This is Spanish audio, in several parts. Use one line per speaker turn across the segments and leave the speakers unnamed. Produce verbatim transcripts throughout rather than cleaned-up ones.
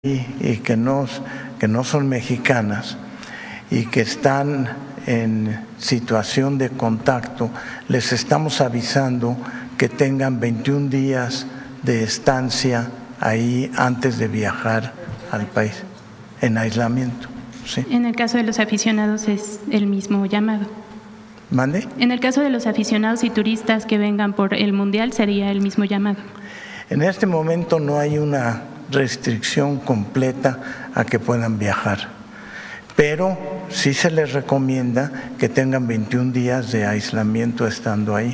y que no, que no son mexicanas y que están en situación de contacto, les estamos avisando que tengan veintiún días de estancia ahí antes de viajar al país, en aislamiento. ¿Sí?
En el caso de los aficionados es el mismo llamado.
¿Mande?
En el caso de los aficionados y turistas que vengan por el Mundial sería el mismo llamado.
En este momento no hay una restricción completa a que puedan viajar, pero sí se les recomienda que tengan veintiún días de aislamiento estando ahí.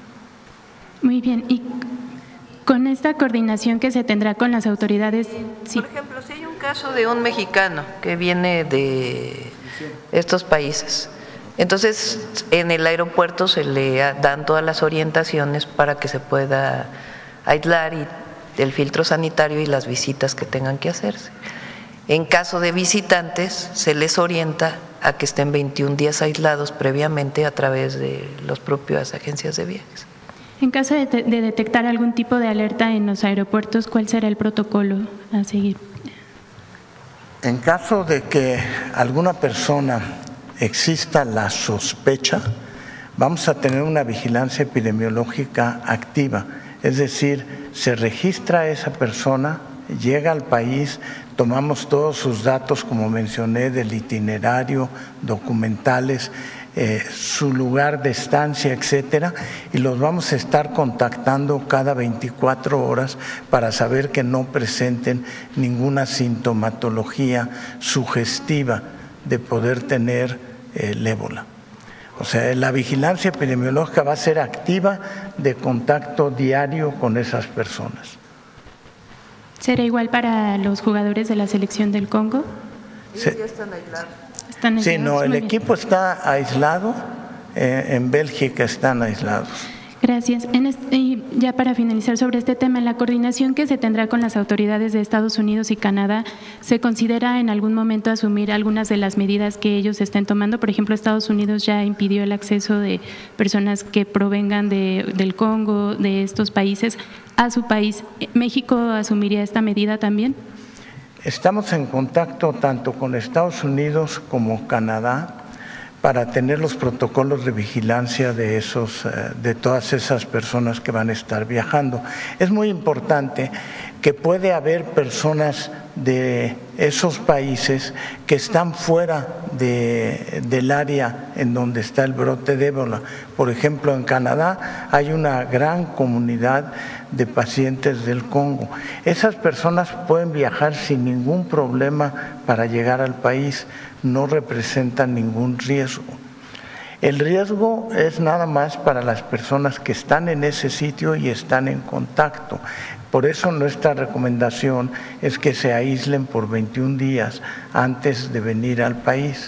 Muy bien, y con esta coordinación que se tendrá con las autoridades… Sí.
Por ejemplo, si hay un caso de un mexicano que viene de estos países, entonces en el aeropuerto se le dan todas las orientaciones para que se pueda aislar y el filtro sanitario y las visitas que tengan que hacerse. En caso de visitantes, se les orienta a que estén veintiún días aislados previamente a través de las propias agencias de viajes.
En caso de, de detectar algún tipo de alerta en los aeropuertos, ¿cuál será el protocolo a seguir?
En caso de que alguna persona exista la sospecha, vamos a tener una vigilancia epidemiológica activa. Es decir, se registra a esa persona, llega al país, tomamos todos sus datos, como mencioné, del itinerario, documentales, eh, su lugar de estancia, etcétera, y los vamos a estar contactando cada veinticuatro horas para saber que no presenten ninguna sintomatología sugestiva de poder tener eh, el ébola. O sea, la vigilancia epidemiológica va a ser activa de contacto diario con esas personas.
¿Será igual para los jugadores de la selección del Congo?
Ellos ya están aislados.
¿Están aislados?
Sí, no, el equipo está aislado, eh, en Bélgica están aislados.
Gracias. En este, y ya para finalizar sobre este tema, en la coordinación que se tendrá con las autoridades de Estados Unidos y Canadá, ¿se considera en algún momento asumir algunas de las medidas que ellos estén tomando? Por ejemplo, Estados Unidos ya impidió el acceso de personas que provengan de, del Congo, de estos países, a su país. ¿México asumiría esta medida también?
Estamos en contacto tanto con Estados Unidos como Canadá para tener los protocolos de vigilancia de, esos, de todas esas personas que van a estar viajando. Es muy importante que puede haber personas de esos países que están fuera de, del área en donde está el brote de ébola. Por ejemplo, en Canadá hay una gran comunidad de pacientes del Congo. Esas personas pueden viajar sin ningún problema para llegar al país, no representan ningún riesgo. El riesgo es nada más para las personas que están en ese sitio y están en contacto. Por eso nuestra recomendación es que se aíslen por veintiún días antes de venir al país.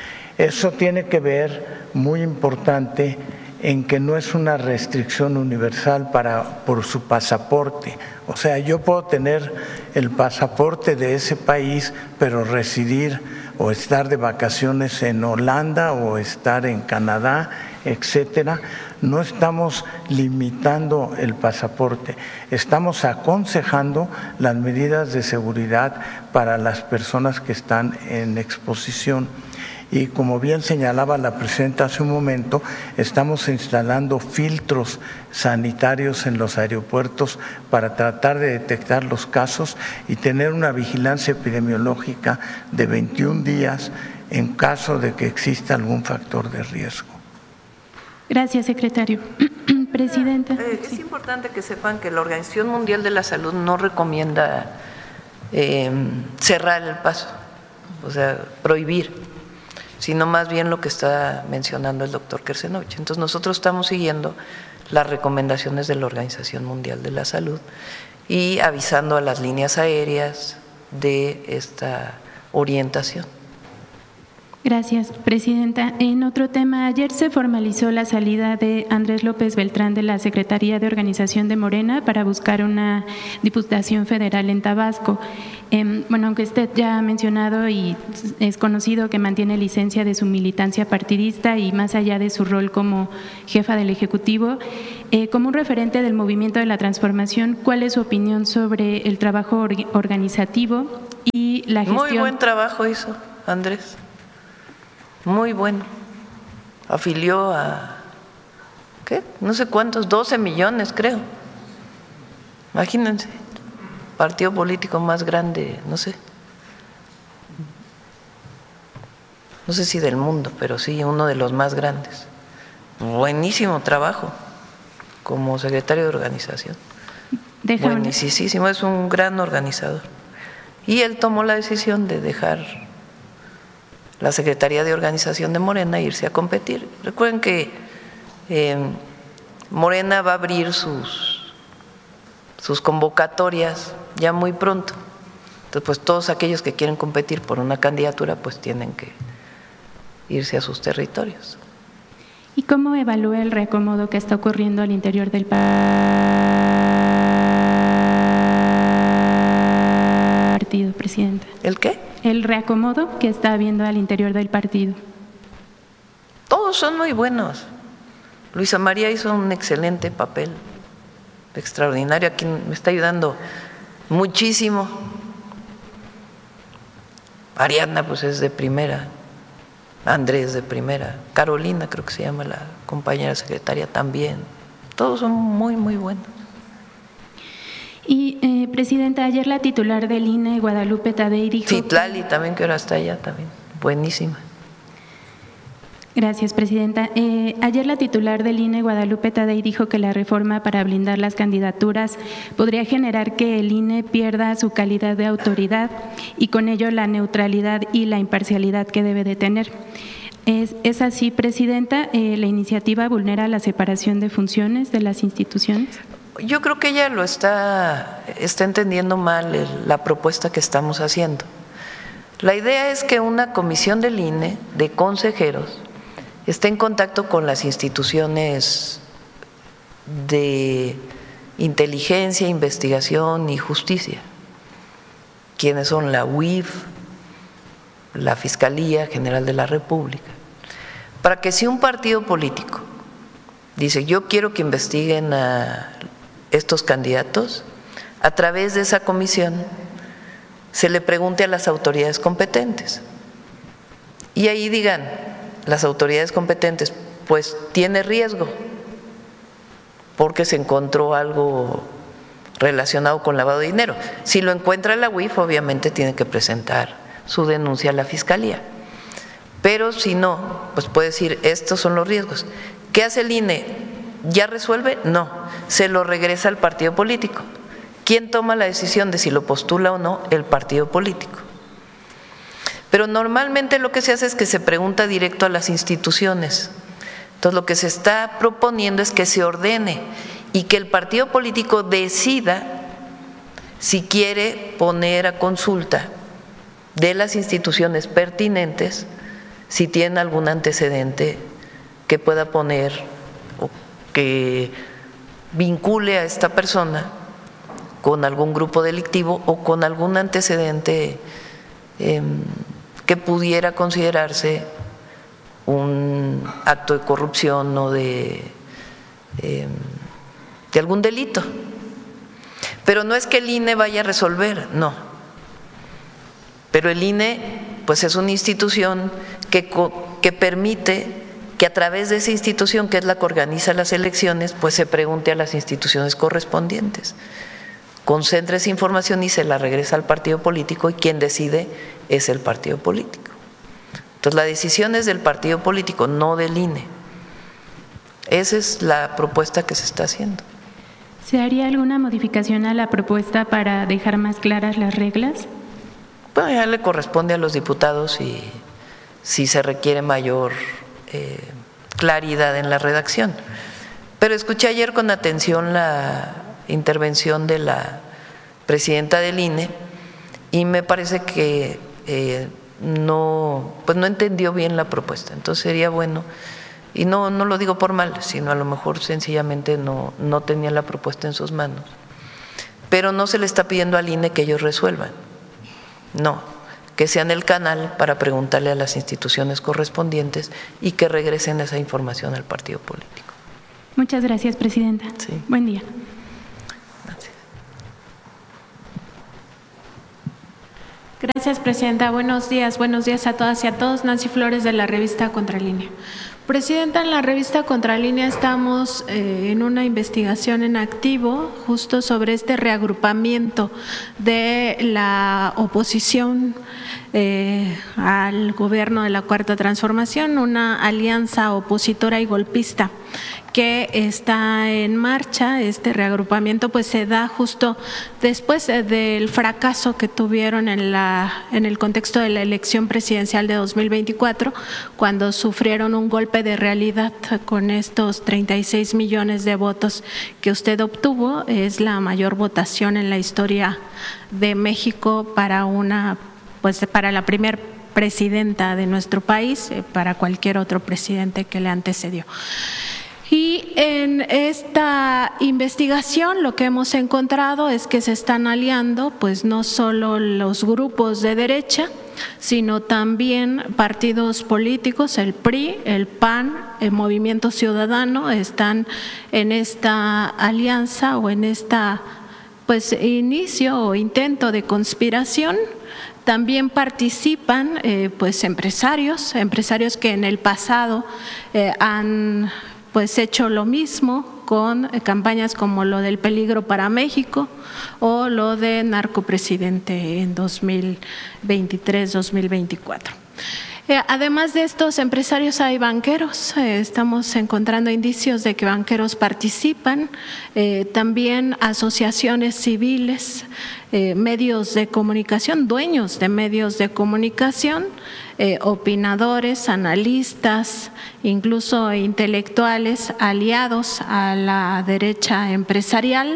Eso tiene que ver, muy importante, en que no es una restricción universal para, por su pasaporte. O sea, yo puedo tener el pasaporte de ese país, pero residir o estar de vacaciones en Holanda o estar en Canadá, etcétera. No estamos limitando el pasaporte, estamos aconsejando las medidas de seguridad para las personas que están en exposición. Y como bien señalaba la presidenta hace un momento, estamos instalando filtros sanitarios en los aeropuertos para tratar de detectar los casos y tener una vigilancia epidemiológica de veintiún días en caso de que exista algún factor de riesgo.
Gracias, secretario. Presidenta.
Eh, es importante que sepan que la Organización Mundial de la Salud no recomienda eh, cerrar el paso, o sea, prohibir, sino más bien lo que está mencionando el doctor Kersenovich. Entonces nosotros estamos siguiendo las recomendaciones de la Organización Mundial de la Salud y avisando a las líneas aéreas de esta orientación.
Gracias, presidenta. En otro tema, ayer se formalizó la salida de Andrés López Beltrán de la Secretaría de Organización de Morena para buscar una diputación federal en Tabasco. Eh, bueno, aunque usted ya ha mencionado y es conocido que mantiene licencia de su militancia partidista y más allá de su rol como jefa del Ejecutivo, eh, como un referente del movimiento de la transformación, ¿cuál es su opinión sobre el trabajo or- organizativo y la gestión.
Muy buen trabajo hizo Andrés, muy bueno. Afilió a, ¿qué? No sé cuántos, doce millones creo. Imagínense, partido político más grande, no sé. No sé si del mundo, pero sí uno de los más grandes. Buenísimo trabajo como secretario de organización.
Deja
Buenísimo, es un gran organizador. Y él tomó la decisión de dejar la Secretaría de Organización de Morena e irse a competir. Recuerden que eh, Morena va a abrir sus, sus convocatorias ya muy pronto. Entonces, pues todos aquellos que quieren competir por una candidatura, pues tienen que irse a sus territorios.
¿Y cómo evalúa el reacomodo que está ocurriendo al interior del partido, Presidenta?
¿El qué?
El reacomodo que está habiendo al interior del partido.
Todos son muy buenos. Luisa María hizo un excelente papel, extraordinario, aquí me está ayudando muchísimo. Ariadna pues es de primera, Andrés de primera, Carolina creo que se llama la compañera secretaria también. Todos son muy, muy buenos.
Y, eh, Presidenta, ayer la titular del I N E, Guadalupe Tadei, dijo…
Citlali también, que ahora está allá también, buenísima.
Gracias, Presidenta. Eh, ayer la titular del I N E, Guadalupe Tadei, dijo que la reforma para blindar las candidaturas podría generar que el I N E pierda su calidad de autoridad y con ello la neutralidad y la imparcialidad que debe de tener. ¿Es, es así, Presidenta? Eh, ¿La iniciativa vulnera la separación de funciones de las instituciones?
Yo creo que ella lo está, está entendiendo mal el, la propuesta que estamos haciendo. La idea es que una comisión del I N E de consejeros esté en contacto con las instituciones de inteligencia, investigación y justicia, quienes son la U I F, la Fiscalía General de la República, para que si un partido político dice yo quiero que investiguen a estos candidatos, a través de esa comisión se le pregunte a las autoridades competentes y ahí digan las autoridades competentes, pues tiene riesgo porque se encontró algo relacionado con lavado de dinero. Si lo encuentra la U I F, obviamente tiene que presentar su denuncia a la Fiscalía, pero si no, pues puede decir estos son los riesgos. ¿Qué hace el I N E? ¿Ya resuelve? No, se lo regresa al partido político. ¿Quién toma la decisión de si lo postula o no? El partido político. Pero normalmente lo que se hace es que se pregunta directo a las instituciones. Entonces lo que se está proponiendo es que se ordene y que el partido político decida si quiere poner a consulta de las instituciones pertinentes si tienen algún antecedente que pueda poner o que vincule a esta persona con algún grupo delictivo o con algún antecedente eh, que pudiera considerarse un acto de corrupción o de, eh, de algún delito. Pero no es que el I N E vaya a resolver, no. Pero el I N E pues es una institución que, que permite que a través de esa institución, que es la que organiza las elecciones, pues se pregunte a las instituciones correspondientes, concentra esa información y se la regresa al partido político y quien decide es el partido político. Entonces la decisión es del partido político, no del I N E. Esa es la propuesta que se está haciendo.
¿Se haría alguna modificación a la propuesta para dejar más claras las reglas?
Bueno, ya le corresponde a los diputados y si se requiere mayor Eh, claridad en la redacción. Pero escuché ayer con atención la intervención de la presidenta del I N E y me parece que eh, no, pues no entendió bien la propuesta. Entonces sería bueno, y no, no lo digo por mal, sino a lo mejor sencillamente no, no tenía la propuesta en sus manos. Pero no se le está pidiendo al I N E que ellos resuelvan, no, que sean el canal para preguntarle a las instituciones correspondientes y que regresen esa información al partido político.
Muchas gracias, Presidenta.
Sí.
Buen día.
Gracias.
Gracias, Presidenta. Buenos días, buenos días a todas y a todos. Nancy Flores, de la revista Contralínea. Presidenta, en la revista Contralínea estamos eh, en una investigación en activo justo sobre este reagrupamiento de la oposición eh, al gobierno de la Cuarta Transformación, una alianza opositora y golpista que está en marcha. Este reagrupamiento pues se da justo después del fracaso que tuvieron en la en el contexto de la elección presidencial de dos mil veinticuatro, cuando sufrieron un golpe de realidad con estos treinta y seis millones de votos que usted obtuvo. Es la mayor votación en la historia de México para una pues para la primer presidenta de nuestro país, para cualquier otro presidente que le antecedió. Y en esta investigación lo que hemos encontrado es que se están aliando pues no solo los grupos de derecha, sino también partidos políticos, el P R I, el P A N, el Movimiento Ciudadano, están en esta alianza o en esta pues inicio o intento de conspiración. También participan eh, pues empresarios, empresarios que en el pasado eh, han pues hecho lo mismo con campañas como lo del peligro para México o lo de narcopresidente en dos mil veintitrés dos mil veinticuatro. Eh, además de estos empresarios hay banqueros, eh, estamos encontrando indicios de que banqueros participan, eh, también asociaciones civiles, eh, medios de comunicación, dueños de medios de comunicación, eh, opinadores, analistas, incluso intelectuales aliados a la derecha empresarial,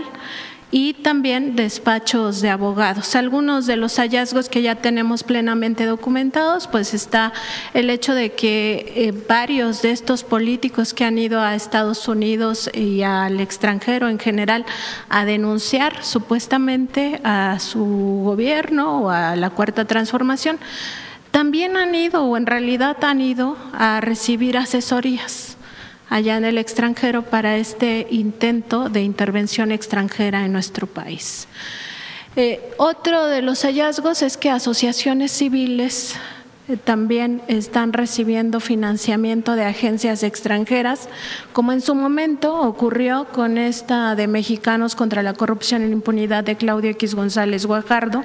y también despachos de abogados. Algunos de los hallazgos que ya tenemos plenamente documentados, pues está el hecho de que eh, varios de estos políticos que han ido a Estados Unidos y al extranjero en general a denunciar supuestamente a su gobierno o a la Cuarta Transformación, también han ido o en realidad han ido a recibir asesorías allá en el extranjero para este intento de intervención extranjera en nuestro país. Eh, otro de los hallazgos es que asociaciones civiles eh, también están recibiendo financiamiento de agencias extranjeras, como en su momento ocurrió con esta de Mexicanos contra la Corrupción y la Impunidad de Claudio X González Guajardo,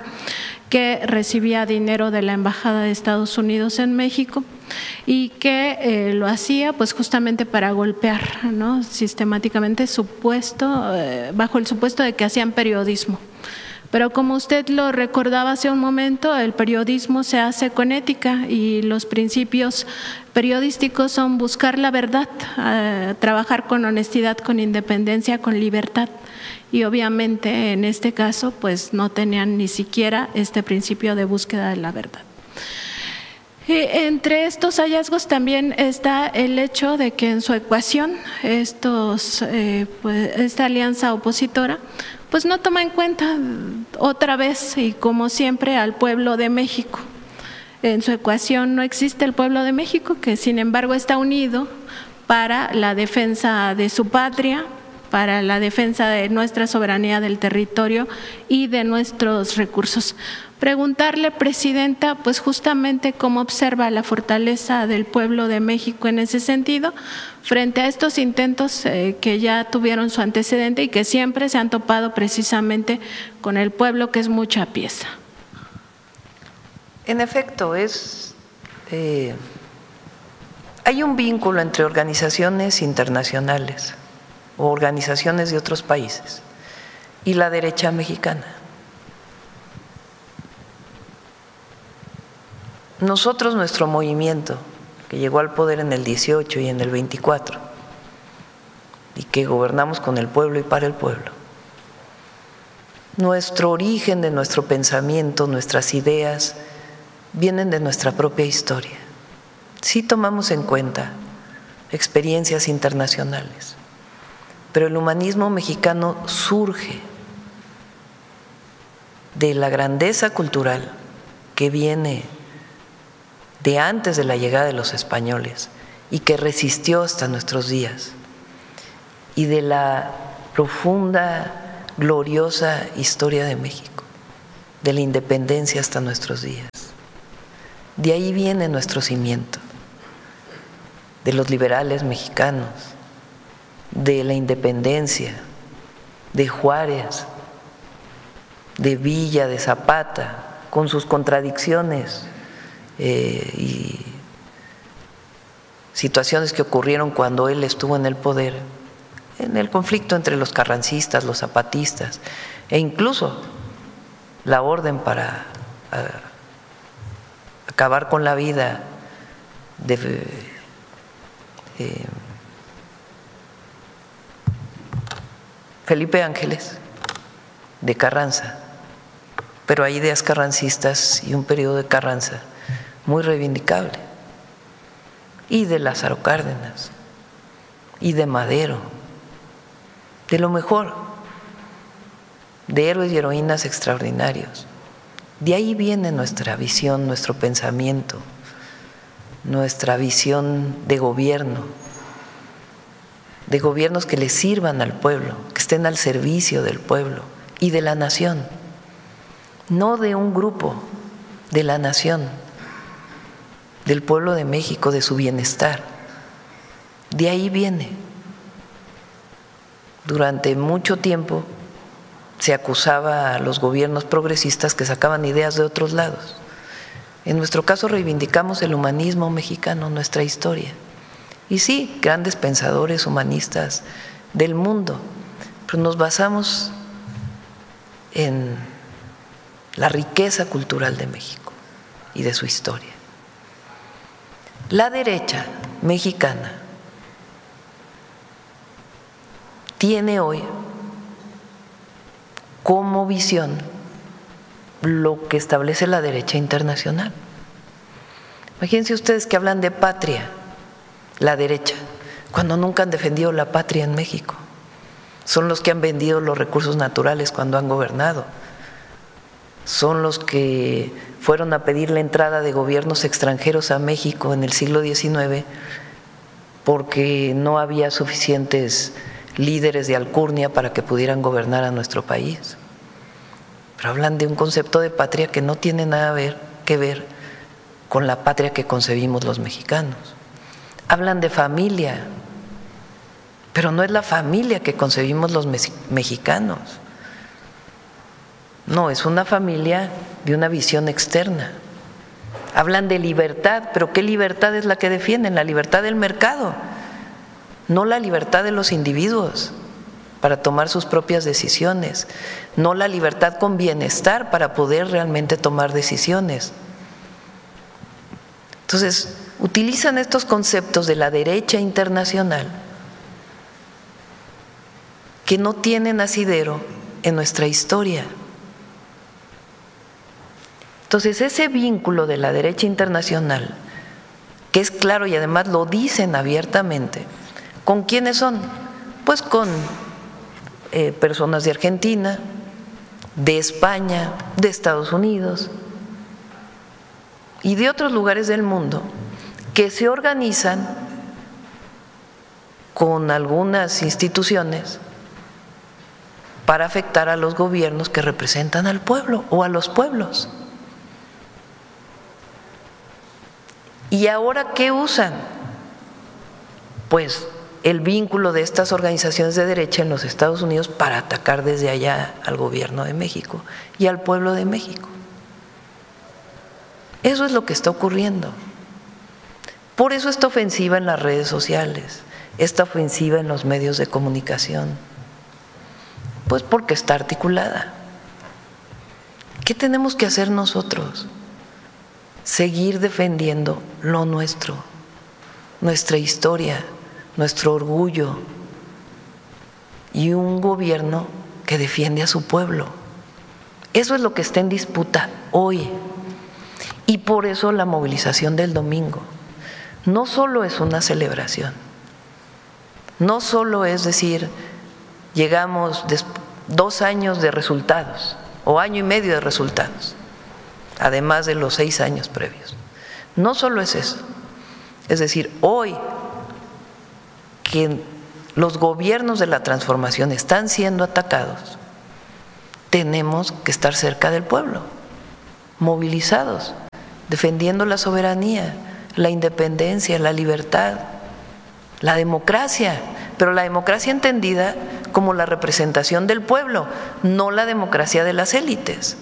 que recibía dinero de la Embajada de Estados Unidos en México y que eh, lo hacía pues justamente para golpear, ¿no?, sistemáticamente supuesto, eh, bajo el supuesto de que hacían periodismo. Pero como usted lo recordaba hace un momento, el periodismo se hace con ética y los principios periodísticos son buscar la verdad, eh, trabajar con honestidad, con independencia, con libertad. Y obviamente en este caso pues no tenían ni siquiera este principio de búsqueda de la verdad. Y entre estos hallazgos también está el hecho de que en su ecuación estos, eh, pues, esta alianza opositora pues no toma en cuenta otra vez y como siempre al pueblo de México. En su ecuación no existe el pueblo de México, que sin embargo está unido para la defensa de su patria, para la defensa de nuestra soberanía del territorio y de nuestros recursos. Preguntarle, Presidenta, pues justamente cómo observa la fortaleza del pueblo de México en ese sentido, frente a estos intentos eh, que ya tuvieron su antecedente y que siempre se han topado precisamente con el pueblo, que es mucha pieza.
En efecto, es eh, hay un vínculo entre organizaciones internacionales o organizaciones de otros países y la derecha mexicana. Nosotros, nuestro movimiento, que llegó al poder en el dieciocho y en el veinticuatro, y que gobernamos con el pueblo y para el pueblo, nuestro origen de nuestro pensamiento, nuestras ideas, vienen de nuestra propia historia. Sí tomamos en cuenta experiencias internacionales, pero el humanismo mexicano surge de la grandeza cultural que viene de antes de la llegada de los españoles y que resistió hasta nuestros días, y de la profunda, gloriosa historia de México. de la independencia hasta nuestros días. De ahí viene nuestro cimiento, de los liberales mexicanos, de la independencia, de Juárez, de Villa, de Zapata, con sus contradicciones eh, y situaciones que ocurrieron cuando él estuvo en el poder, en el conflicto entre los carrancistas, los zapatistas, e incluso la orden para a, acabar con la vida de eh, Felipe Ángeles de Carranza, pero hay ideas carrancistas y un periodo de Carranza muy reivindicable, y de Lázaro Cárdenas y de Madero, de lo mejor, de héroes y heroínas extraordinarios. De ahí viene nuestra visión, nuestro pensamiento, nuestra visión de gobierno, de gobiernos que le sirvan al pueblo, que estén al servicio del pueblo y de la nación, no de un grupo, de la nación, del pueblo de México, de su bienestar. De ahí viene. Durante mucho tiempo se acusaba a los gobiernos progresistas que sacaban ideas de otros lados. En nuestro caso reivindicamos el humanismo mexicano, nuestra historia. Y sí, grandes pensadores humanistas del mundo, pero nos basamos en la riqueza cultural de México y de su historia. La derecha mexicana tiene hoy como visión lo que establece la derecha internacional. Imagínense ustedes que hablan de patria, la derecha, cuando nunca han defendido la patria en México. Son los que han vendido los recursos naturales cuando han gobernado. Son los que fueron a pedir la entrada de gobiernos extranjeros a México en el siglo diecinueve porque no había suficientes líderes de alcurnia para que pudieran gobernar a nuestro país. Pero hablan de un concepto de patria que no tiene nada que ver con la patria que concebimos los mexicanos. Hablan de familia, pero no es la familia que concebimos los mexicanos. No, es una familia de una visión externa. Hablan de libertad, pero ¿qué libertad es la que defienden? La libertad del mercado, no la libertad de los individuos para tomar sus propias decisiones, no la libertad con bienestar para poder realmente tomar decisiones. Entonces, utilizan estos conceptos de la derecha internacional que no tienen asidero en nuestra historia. Entonces, ese vínculo de la derecha internacional, que es claro y además lo dicen abiertamente, ¿con quiénes son? Pues con eh, personas de Argentina, de España, de Estados Unidos y de otros lugares del mundo que se organizan con algunas instituciones para afectar a los gobiernos que representan al pueblo o a los pueblos. ¿Y ahora qué usan? Pues el vínculo de estas organizaciones de derecha en los Estados Unidos para atacar desde allá al gobierno de México y al pueblo de México. Eso es lo que está ocurriendo. Por eso esta ofensiva en las redes sociales, esta ofensiva en los medios de comunicación, pues porque está articulada. ¿Qué tenemos que hacer nosotros? Seguir defendiendo lo nuestro, nuestra historia, nuestro orgullo y un gobierno que defiende a su pueblo. Eso es lo que está en disputa hoy. Y por eso la movilización del domingo no solo es una celebración, no solo es decir, llegamos dos años de resultados o año y medio de resultados, además de los seis años previos. No solo es eso, es decir, hoy que los gobiernos de la transformación están siendo atacados, tenemos que estar cerca del pueblo. movilizados, defendiendo la soberanía, la independencia, la libertad, la democracia, pero la democracia entendida como la representación del pueblo, no la democracia de las élites.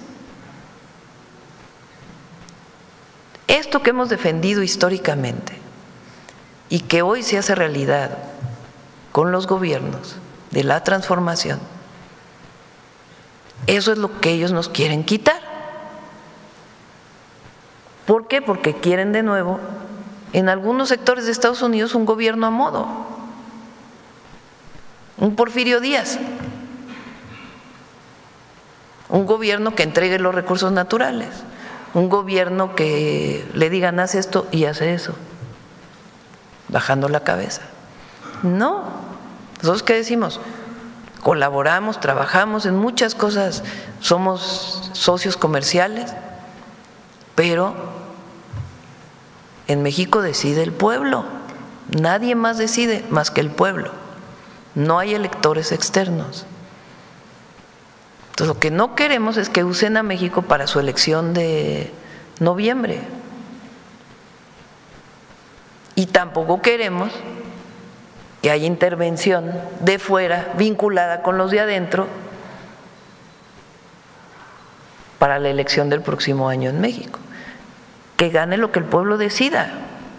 Esto que hemos defendido históricamente y que hoy se hace realidad con los gobiernos de la transformación, eso es lo que ellos nos quieren quitar. ¿Por qué? Porque quieren de nuevo, en algunos sectores de Estados Unidos, un gobierno a modo, un Porfirio Díaz, un gobierno que entregue los recursos naturales, un gobierno que le digan haz esto y hace eso, bajando la cabeza. No, nosotros ¿qué decimos? Colaboramos, trabajamos en muchas cosas, somos socios comerciales, pero en México decide el pueblo, nadie más decide más que el pueblo, no hay electores externos. Entonces lo que no queremos es que usen a México para su elección de noviembre y tampoco queremos que haya intervención de fuera vinculada con los de adentro para la elección del próximo año en México. Que gane lo que el pueblo decida.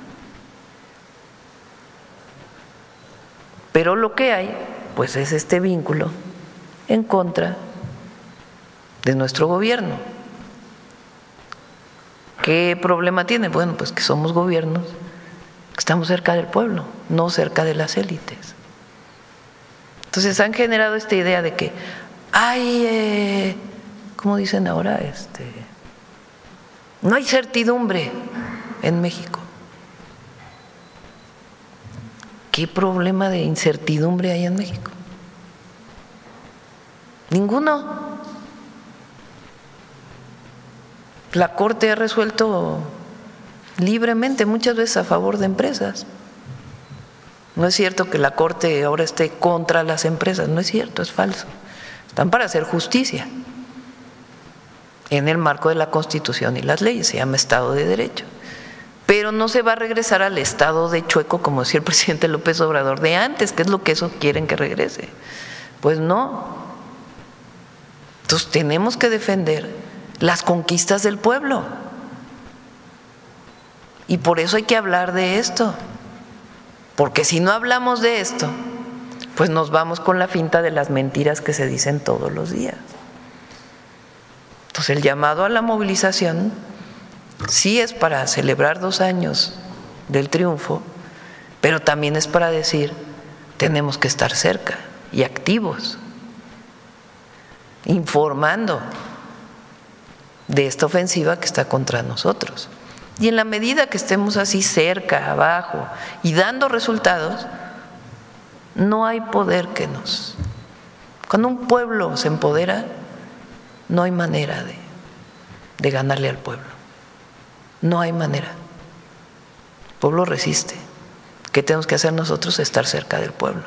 Pero lo que hay, pues es este vínculo en contra de nuestro gobierno. ¿Qué problema tiene? Bueno, pues que somos gobiernos que estamos cerca del pueblo, no cerca de las élites. Entonces han generado esta idea de que hay, eh, ¿cómo dicen ahora? Este, no hay certidumbre en México. ¿Qué problema de incertidumbre hay en México? Ninguno. La Corte ha resuelto libremente, muchas veces a favor de empresas. No es cierto que la Corte ahora esté contra las empresas, no es cierto, es falso. Están para hacer justicia en el marco de la Constitución y las leyes, se llama Estado de Derecho. Pero no se va a regresar al estado de chueco, como decía el presidente López Obrador, de antes, que es lo que eso quieren que regrese. Pues no. Entonces tenemos que defender las conquistas del pueblo. Y por eso hay que hablar de esto. Porque si no hablamos de esto, pues nos vamos con la finta de las mentiras que se dicen todos los días. Entonces el llamado a la movilización sí es para celebrar dos años del triunfo, pero también es para decir, tenemos que estar cerca y activos, informando de esta ofensiva que está contra nosotros. Y en la medida que estemos así cerca, abajo y dando resultados, no hay poder que nos… Cuando un pueblo se empodera, no hay manera de, de ganarle al pueblo. No hay manera. El pueblo resiste. ¿Qué tenemos que hacer nosotros? Estar cerca del pueblo.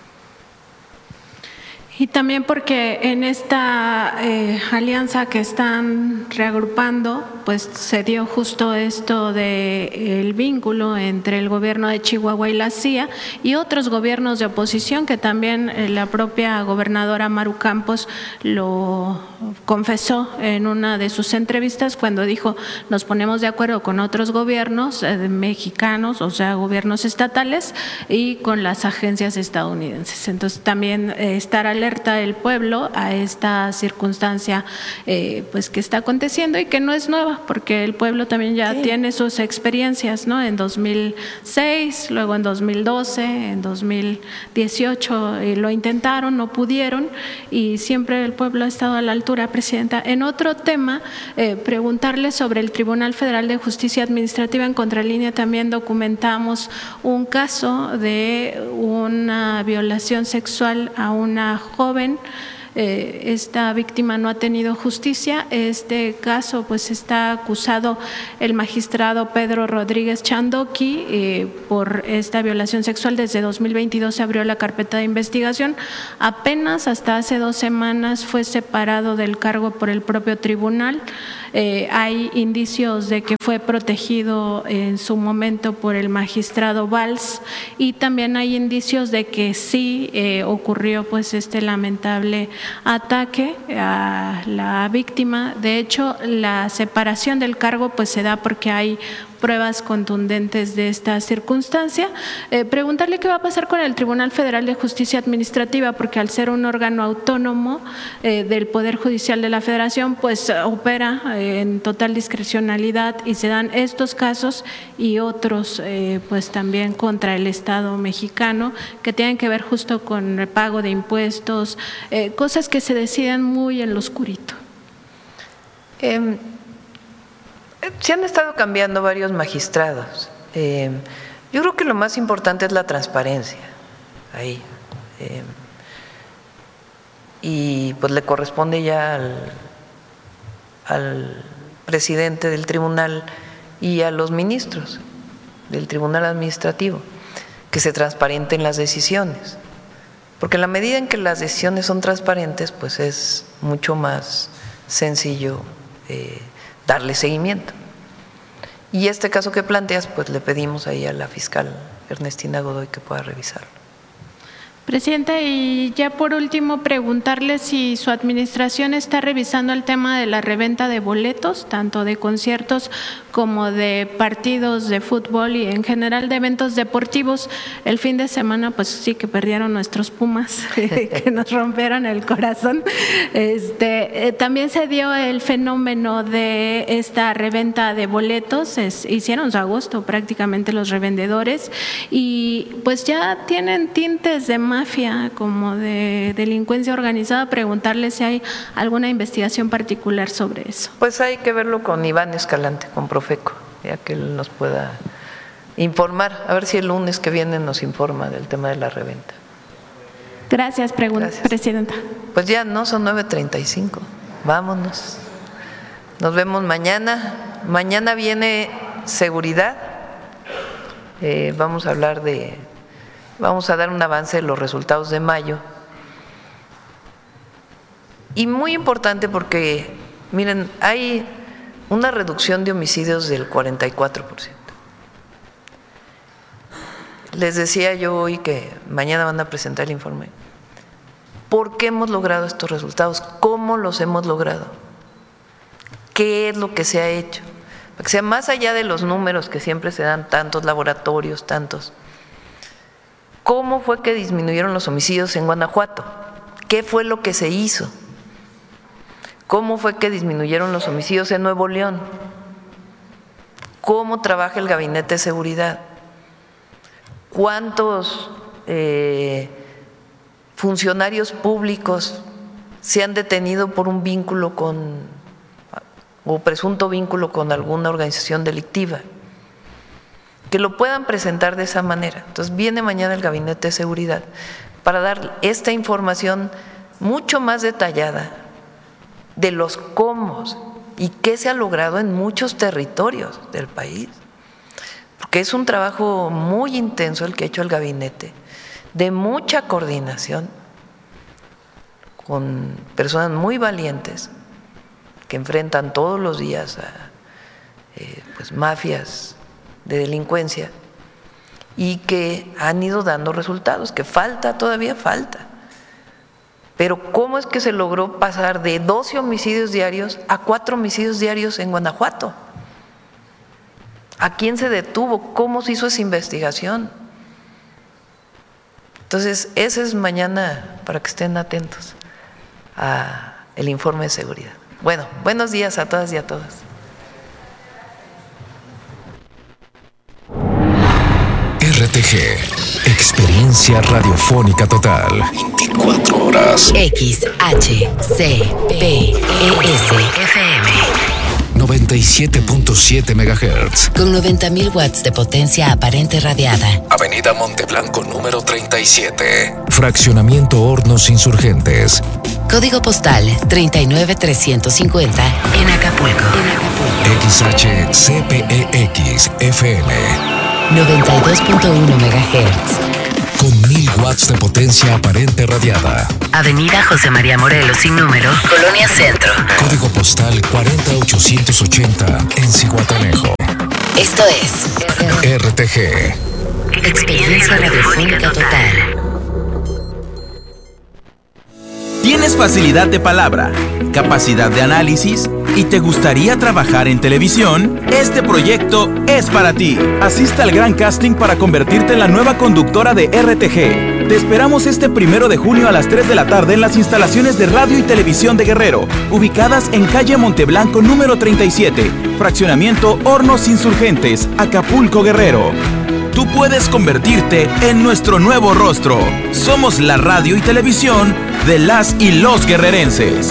Y también porque en esta eh, alianza que están reagrupando, pues se dio justo esto de el vínculo entre el gobierno de Chihuahua y la C I A y otros gobiernos de oposición, que también eh, la propia gobernadora Maru Campos lo confesó en una de sus entrevistas cuando dijo, nos ponemos de acuerdo con otros gobiernos eh, mexicanos, o sea, gobiernos estatales y con las agencias estadounidenses. Entonces también eh, estar alerta el pueblo a esta circunstancia eh, pues que está aconteciendo y que no es nueva, porque el pueblo también ya sí. tiene sus experiencias, ¿no? En dos mil seis, luego en dos mil doce, en dos mil dieciocho eh, lo intentaron, no pudieron y siempre el pueblo ha estado a la altura, Presidenta. En otro tema, eh, preguntarle sobre el Tribunal Federal de Justicia Administrativa. En Contralínea también documentamos un caso de una violación sexual a una joven. Eh, esta víctima no ha tenido justicia. Este caso pues está acusado el magistrado Pedro Rodríguez Chandoqui eh, por esta violación sexual. Desde dos mil veintidós se abrió la carpeta de investigación. Apenas hasta hace dos semanas fue separado del cargo por el propio tribunal. Eh, hay indicios de que fue protegido en su momento por el magistrado Valls y también hay indicios de que sí eh, ocurrió pues este lamentable ataque a la víctima. De hecho, la separación del cargo pues se da porque hay pruebas contundentes de esta circunstancia. Eh, preguntarle qué va a pasar con el Tribunal Federal de Justicia Administrativa, porque al ser un órgano autónomo eh, del Poder Judicial de la Federación, pues opera eh, en total discrecionalidad y se dan estos casos y otros eh, pues también contra el Estado mexicano que tienen que ver justo con el pago de impuestos, eh, cosas que se deciden muy en lo oscurito.
Eh, Se han estado cambiando varios magistrados. Eh, yo creo que lo más importante es la transparencia ahí. Eh, y pues le corresponde ya al, al presidente del tribunal y a los ministros del tribunal administrativo que se transparenten las decisiones. Porque en la medida en que las decisiones son transparentes, pues es mucho más sencillo eh, darle seguimiento. Y este caso que planteas, pues le pedimos ahí a la fiscal Ernestina Godoy que pueda revisarlo.
Presidenta, y ya por último preguntarle si su administración está revisando el tema de la reventa de boletos, tanto de conciertos como de partidos de fútbol y en general de eventos deportivos. El fin de semana pues sí que perdieron nuestros Pumas, que nos rompieron el corazón. Este, eh, también se dio el fenómeno de esta reventa de boletos, es, hicieron su agosto prácticamente los revendedores y pues ya tienen tintes de mafia, como de delincuencia organizada. Preguntarle si hay alguna investigación particular sobre eso.
Pues hay que verlo con Iván Escalante, con Profeco, ya que él nos pueda informar, a ver si el lunes que viene nos informa del tema de la reventa.
Gracias,
Gracias.
Presidenta.
Pues ya no, son nueve treinta y cinco, vámonos. Nos vemos mañana. Mañana viene seguridad, eh, vamos a hablar de, vamos a dar un avance de los resultados de mayo. Y muy importante porque, miren, hay una reducción de homicidios del cuarenta y cuatro por ciento. Les decía yo hoy que mañana van a presentar el informe. ¿Por qué hemos logrado estos resultados? ¿Cómo los hemos logrado? ¿Qué es lo que se ha hecho? Para que sea más allá de los números que siempre se dan, tantos laboratorios, tantos. ¿Cómo fue que disminuyeron los homicidios en Guanajuato? ¿Qué fue lo que se hizo? ¿Cómo fue que disminuyeron los homicidios en Nuevo León? ¿Cómo trabaja el Gabinete de Seguridad? ¿Cuántos eh, funcionarios públicos se han detenido por un vínculo con, o presunto vínculo con alguna organización delictiva? Que lo puedan presentar de esa manera. Entonces viene mañana el Gabinete de Seguridad para dar esta información mucho más detallada de los cómo y qué se ha logrado en muchos territorios del país. Porque es un trabajo muy intenso el que ha hecho el gabinete, de mucha coordinación con personas muy valientes que enfrentan todos los días a eh, pues, mafias de delincuencia y que han ido dando resultados, que falta, todavía falta. Pero ¿cómo es que se logró pasar de doce homicidios diarios a cuatro homicidios diarios en Guanajuato? ¿A quién se detuvo? ¿Cómo se hizo esa investigación? Entonces, ese es mañana para que estén atentos al informe de seguridad. Bueno, buenos días a todas y a todos.
R T G, experiencia radiofónica total. veinticuatro horas.
X H C P E S F M.
noventa y siete punto siete megahertz.
Con noventa mil watts de potencia aparente radiada.
Avenida Monteblanco número treinta y siete. Fraccionamiento Hornos Insurgentes.
Código postal treinta y nueve trescientos cincuenta en Acapulco. En Acapulco.
X H C P E X F M.
noventa y dos punto uno megahertz.
con mil watts de potencia aparente radiada.
Avenida José María Morelos sin número, Colonia Centro.
Código postal cuarenta mil ochocientos ochenta en Zihuatanejo.
Esto es
R T G.
Experiencia Radiofónica Total.
¿Tienes facilidad de palabra, capacidad de análisis y te gustaría trabajar en televisión? Este proyecto es para ti. Asista al gran casting para convertirte en la nueva conductora de R T G. Te esperamos este primero de junio a las tres de la tarde en las instalaciones de Radio y Televisión de Guerrero, ubicadas en calle Monteblanco número treinta y siete, fraccionamiento Hornos Insurgentes, Acapulco, Guerrero. Tú puedes convertirte en nuestro nuevo rostro. Somos la radio y televisión de las y los guerrerenses.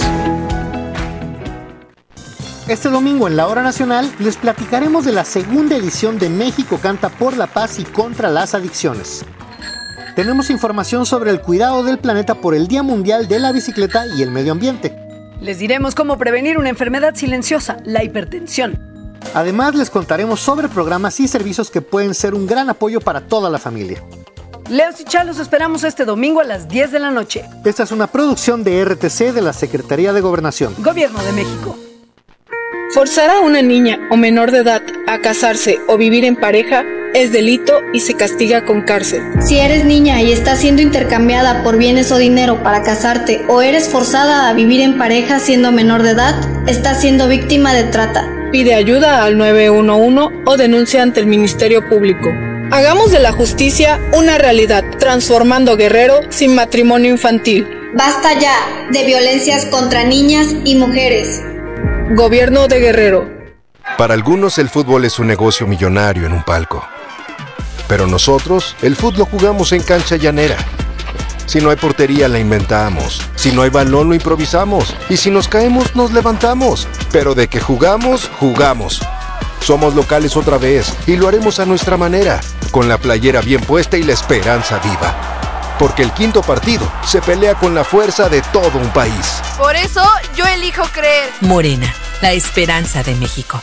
Este domingo en la Hora Nacional les platicaremos de la segunda edición de México Canta por la Paz y contra las Adicciones. Tenemos información sobre el cuidado del planeta por el Día Mundial de la Bicicleta y el Medio Ambiente.
Les diremos cómo prevenir una enfermedad silenciosa, la hipertensión.
Además, les contaremos sobre programas y servicios que pueden ser un gran apoyo para toda la familia.
Leos y Chá, los esperamos este domingo a las diez de la noche.
Esta es una producción de R T C de la Secretaría de Gobernación.
Gobierno de México.
Forzar a una niña o menor de edad a casarse o vivir en pareja es delito y se castiga con cárcel.
Si eres niña y estás siendo intercambiada por bienes o dinero para casarte o eres forzada a vivir en pareja siendo menor de edad, estás siendo víctima de trata.
Pide ayuda al nueve uno uno o denuncia ante el Ministerio Público. Hagamos de la justicia una realidad, transformando Guerrero sin matrimonio infantil.
Basta ya de violencias contra niñas y mujeres.
Gobierno de Guerrero.
Para algunos el fútbol es un negocio millonario en un palco. Pero nosotros, el fútbol lo jugamos en cancha llanera. Si no hay portería, la inventamos. Si no hay balón, lo improvisamos. Y si nos caemos, nos levantamos. Pero de que jugamos, jugamos. Somos locales otra vez y lo haremos a nuestra manera, con la playera bien puesta y la esperanza viva. Porque el quinto partido se pelea con la fuerza de todo un país.
Por eso, yo elijo creer.
Morena, la esperanza de México.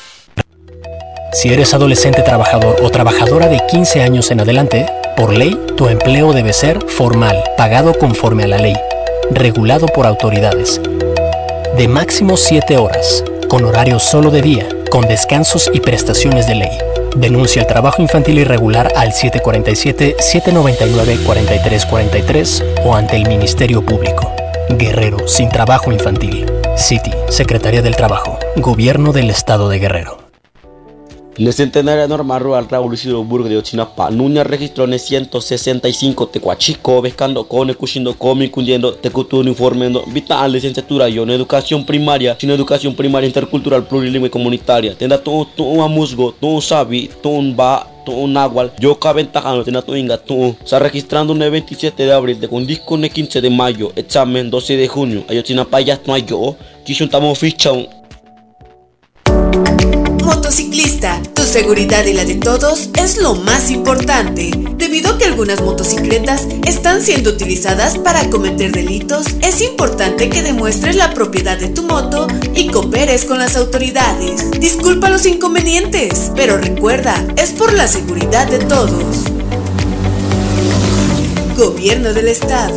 Si eres adolescente trabajador o trabajadora de quince años en adelante, por ley, tu empleo debe ser formal, pagado conforme a la ley, regulado por autoridades, de máximo siete horas, con horario solo de día, con descansos y prestaciones de ley. Denuncia el trabajo infantil irregular al siete cuatro siete, siete nueve nueve, cuatro tres cuatro tres o ante el Ministerio Público. Guerrero sin trabajo infantil. City, Secretaría del Trabajo, Gobierno del Estado de Guerrero.
La centenaria norma rural Raúl Isidro Burgo de Ochinapa, Nuña registró en ciento sesenta y cinco tecuachico, pescando con, cuchindo, comi, cundiendo, tecuturo, informando, vital, licenciatura y en educación primaria, sin educación primaria intercultural, plurilingüe comunitaria, tenda todo, todo musgo, todo sabi, todo ba, todo nahual, yo cabentajano, tenda todo inga, todo, está registrando el veintisiete de abril, de con disco el quince de mayo, examen doce de junio, Ayotzinapa ya no hay yo, quichuntamo ficha.
Motociclista, tu seguridad y la de todos es lo más importante. Debido a que algunas motocicletas están siendo utilizadas para cometer delitos, es importante que demuestres la propiedad de tu moto y cooperes con las autoridades. Disculpa los inconvenientes, pero recuerda, es por la seguridad de todos. Gobierno del Estado.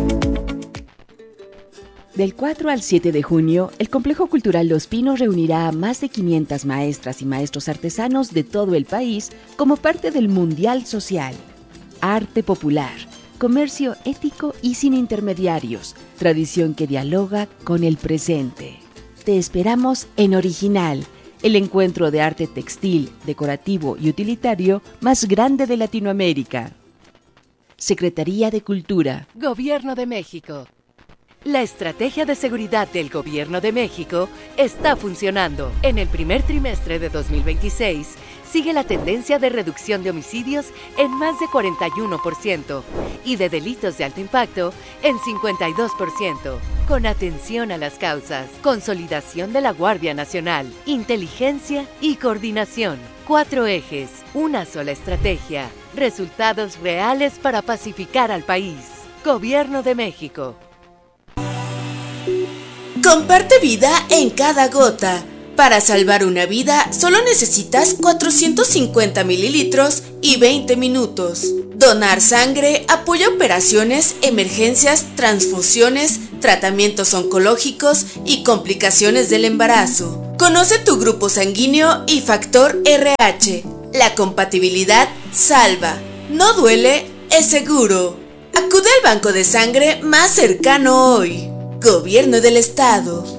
Del cuatro al siete de junio, el Complejo Cultural Los Pinos reunirá a más de quinientas maestras y maestros artesanos de todo el país como parte del Mundial Social. Arte popular, comercio ético y sin intermediarios, tradición que dialoga con el presente. Te esperamos en Original, el encuentro de arte textil, decorativo y utilitario más grande de Latinoamérica. Secretaría de Cultura.
Gobierno de México. La estrategia de seguridad del Gobierno de México está funcionando. En el primer trimestre de dos mil veintiséis, sigue la tendencia de reducción de homicidios en más de cuarenta y uno por ciento y de delitos de alto impacto en cincuenta y dos por ciento. Con atención a las causas, consolidación de la Guardia Nacional, inteligencia y coordinación. Cuatro ejes, una sola estrategia. Resultados reales para pacificar al país. Gobierno de México.
Comparte vida en cada gota. Para salvar una vida, solo necesitas cuatrocientos cincuenta mililitros y veinte minutos. Donar sangre apoya operaciones, emergencias, transfusiones, tratamientos oncológicos y complicaciones del embarazo. Conoce tu grupo sanguíneo y factor R H. La compatibilidad salva. No duele, es seguro. Acude al banco de sangre más cercano hoy. Gobierno del Estado.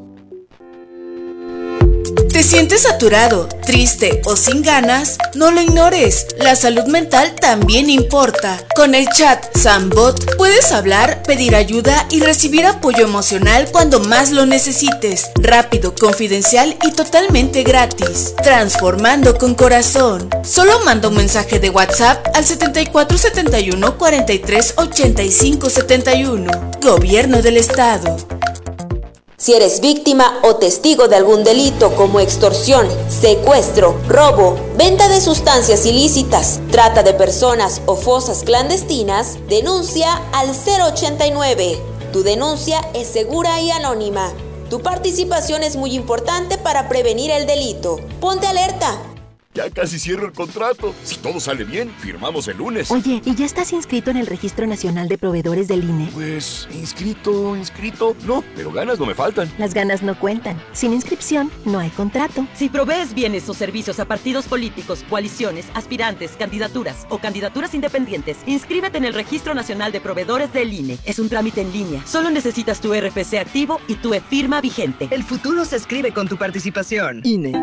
¿Te sientes saturado, triste o sin ganas? No lo ignores, la salud mental también importa. Con el chat Sambot puedes hablar, pedir ayuda y recibir apoyo emocional cuando más lo necesites. Rápido, confidencial y totalmente gratis. Transformando con corazón. Solo manda un mensaje de WhatsApp al setenta y cuatro setenta y uno cuarenta y tres ochenta y cinco setenta y uno. Gobierno del Estado.
Si eres víctima o testigo de algún delito como extorsión, secuestro, robo, venta de sustancias ilícitas, trata de personas o fosas clandestinas, denuncia al cero ochenta y nueve. Tu denuncia es segura y anónima. Tu participación es muy importante para prevenir el delito. Ponte alerta.
Ya casi cierro el contrato. Si todo sale bien, firmamos el lunes.
Oye, ¿y ya estás inscrito en el Registro Nacional de Proveedores del I N E?
Pues, inscrito, inscrito, no, pero ganas no me faltan.
Las ganas no cuentan. Sin inscripción, no hay contrato.
Si provees bienes o servicios a partidos políticos, coaliciones, aspirantes, candidaturas o candidaturas independientes, inscríbete en el Registro Nacional de Proveedores del I N E. Es un trámite en línea. Solo necesitas tu R F C activo y tu e-firma vigente.
El futuro se escribe con tu participación. I N E.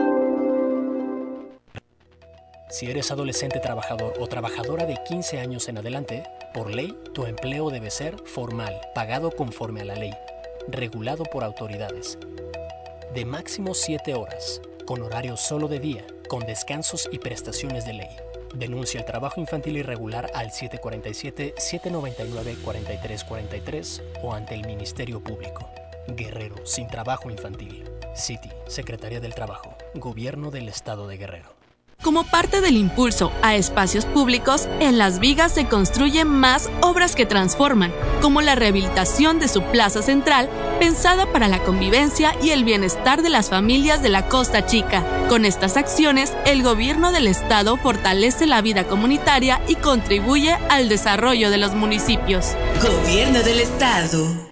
Si eres adolescente trabajador o trabajadora de quince años en adelante, por ley, tu empleo debe ser formal, pagado conforme a la ley, regulado por autoridades, de máximo siete horas, con horario solo de día, con descansos y prestaciones de ley. Denuncia el trabajo infantil irregular al siete cuatro siete, siete nueve nueve, cuatro tres cuatro tres o ante el Ministerio Público. Guerrero sin trabajo infantil. C I T I, Secretaría del Trabajo, Gobierno del Estado de Guerrero.
Como parte del impulso a espacios públicos, en Las Vigas se construyen más obras que transforman, como la rehabilitación de su plaza central, pensada para la convivencia y el bienestar de las familias de la Costa Chica. Con estas acciones, el gobierno del estado fortalece la vida comunitaria y contribuye al desarrollo de los municipios.
Gobierno del Estado.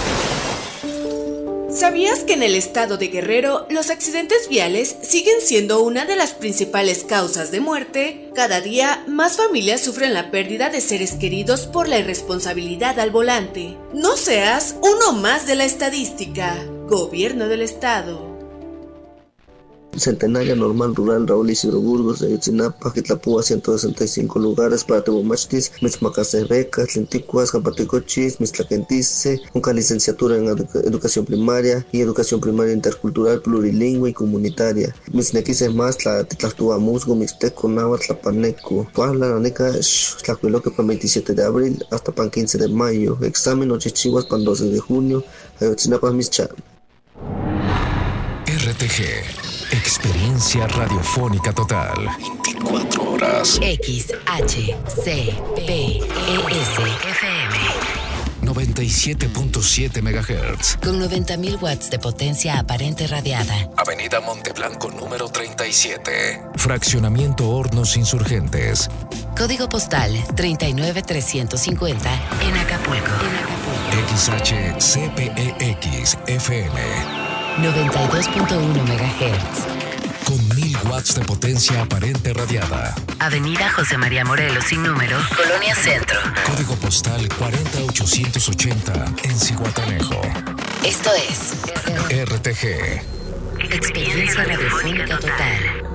¿Sabías que en el estado de Guerrero los accidentes viales siguen siendo una de las principales causas de muerte? Cada día, más familias sufren la pérdida de seres queridos por la irresponsabilidad al volante. No seas uno más de la estadística. Gobierno del Estado.
Centenaria Normal Rural Raúl Isidro Burgos de Ayotzinapa, Quitlapúa, ciento sesenta y cinco lugares para Tebomachtis, Michmacase Becas, Lenticuas, Japaticochis, Mistlaquentice, una licenciatura en edu educación primaria y educación primaria intercultural, plurilingüe y comunitaria. Misnequise más la Titlactua Musgo, Mixteco, Náhuatl, Tlapaneco, Puebla, Naneca, Tlacuiloque para veintisiete de abril hasta pan quince de mayo. Examen Ochichiguas para doce de junio, Ayotzinapa, Mischa.
R T G. Experiencia radiofónica total. veinticuatro horas.
X H C P E S F M.
noventa y siete punto siete megahertz.
Con noventa mil watts de potencia aparente radiada.
Avenida Monteblanco número treinta y siete. Fraccionamiento Hornos Insurgentes.
Código postal treinta y nueve trescientos cincuenta en Acapulco.
X H C P E X F M.
noventa y dos punto uno megahertz.
Con mil watts de potencia aparente radiada.
Avenida José María Morelos sin número, Colonia Centro.
Código postal cuarenta mil ochocientos ochenta en Zihuatanejo.
Esto es
R T G.
Experiencia radiofónica total.